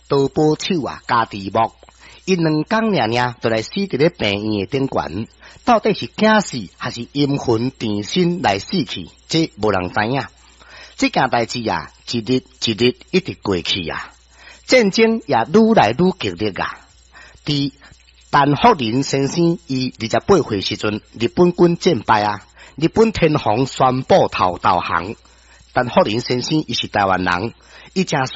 刀保手啊加地木，因两工娘娘就来死伫咧病院的顶悬，到底是惊死还是阴魂缠身来死去，这无人知影。这件代志啊，一日一日一直过去啊，战争也愈来愈激烈啊。伫陈福仁先生伊28岁时阵，日本军战败啊，日本天皇宣布投降。陈福仁先生伊是台湾人，伊正